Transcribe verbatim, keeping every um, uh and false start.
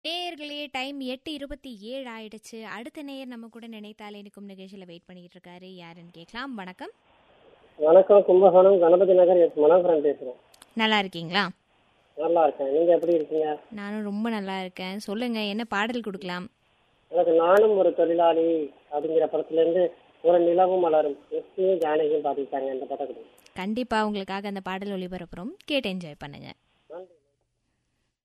நேயர்களே டைம் எட்டு இருபத்தி ஏழு ஆயிடுச்சு. அடுத்த நேயர் நம்ம கூட நினைத்தாலே இருக்கும் நிகழ்ச்சியில வெயிட் பண்ணிட்டு இருக்காரு. யாருன்னு கேட்கலாம். வணக்கம். வணக்கம். கும்பகோணம் கணபதி நகர் எஸ் மனோகரன் பேசுறேன். நல்லா இருக்கீங்களா? நல்லா இருக்கேன். நீங்க எப்படி இருக்கீங்க? நானும் ரொம்ப நல்லா இருக்கேன். சொல்லுங்க, என்ன பாடல் கொடுக்கலாம்? எனக்கு நானும் ஒரு தொழிலாளி அப்படிங்கிற படத்துல இருந்து ஒரு நிலவும் மலரும் எஸ்பியும் ஜானகியும் பாடிட்டாங்க. இந்த படம் கொடுங்க. கண்டிப்பா உங்களுக்காக அந்த பாடல் ஒளிபரப்புறோம். கேட்டு என்ஜாய் பண்ணுங்க.